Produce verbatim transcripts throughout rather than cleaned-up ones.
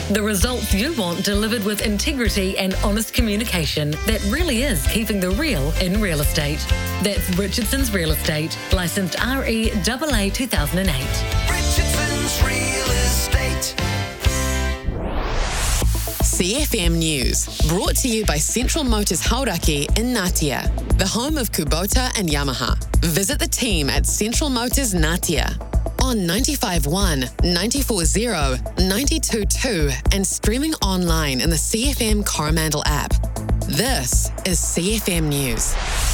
The results you want delivered with integrity and honest communication that really is keeping the real in real estate. That's Richardson's Real Estate, licensed R E A A two thousand eight. Richardson's Real Estate. C F M News, brought to you by Central Motors Hauraki in Ngatea, the home of Kubota and Yamaha. Visit the team at Central Motors Ngatea on ninety-five point one, ninety-four point zero, ninety-two point two and streaming online in the C F M Coromandel app. This is C F M News.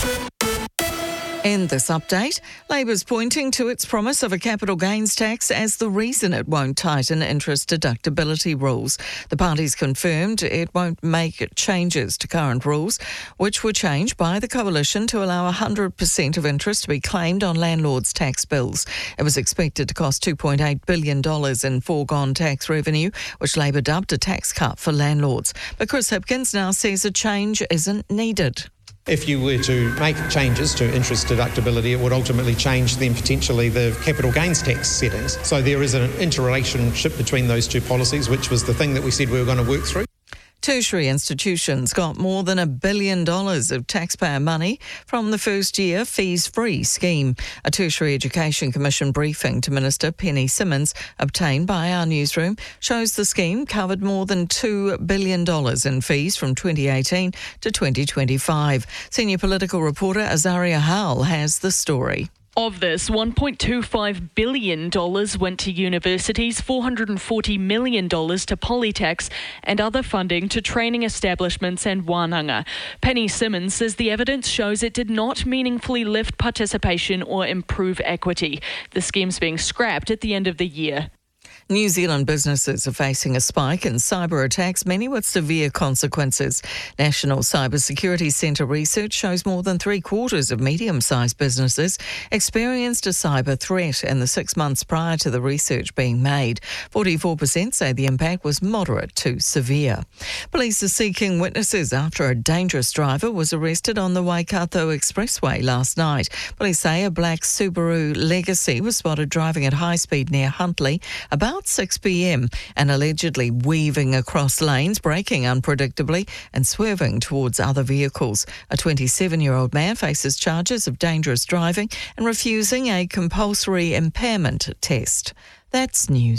In this update, Labor's pointing to its promise of a capital gains tax as the reason it won't tighten interest deductibility rules. The party's confirmed it won't make changes to current rules, which were changed by the coalition to allow one hundred percent of interest to be claimed on landlords' tax bills. It was expected to cost two point eight billion dollars in foregone tax revenue, which Labor dubbed a tax cut for landlords. But Chris Hipkins now says a change isn't needed. If you were to make changes to interest deductibility, it would ultimately change then potentially the capital gains tax settings. So there is an interrelationship between those two policies, which was the thing that we said we were going to work through. Tertiary institutions got more than a billion dollars of taxpayer money from the first year fees-free scheme. A Tertiary Education Commission briefing to Minister Penny Simmons, obtained by our newsroom, shows the scheme covered more than two billion dollars in fees from twenty eighteen to twenty twenty-five. Senior political reporter Azaria Howell has the story. Of this, one point two five billion dollars went to universities, four hundred forty million dollars to Polytechs and other funding to training establishments and wānanga. Penny Simmons says the evidence shows it did not meaningfully lift participation or improve equity. The scheme's being scrapped at the end of the year. New Zealand businesses are facing a spike in cyber attacks, many with severe consequences. National Cybersecurity Centre research shows more than three quarters of medium-sized businesses experienced a cyber threat in the six months prior to the research being made. forty-four percent say the impact was moderate to severe. Police are seeking witnesses after a dangerous driver was arrested on the Waikato Expressway last night. Police say a black Subaru Legacy was spotted driving at high speed near Huntly about six p.m. and allegedly weaving across lanes, braking unpredictably and swerving towards other vehicles. A twenty-seven-year-old man faces charges of dangerous driving and refusing a compulsory impairment test. That's news.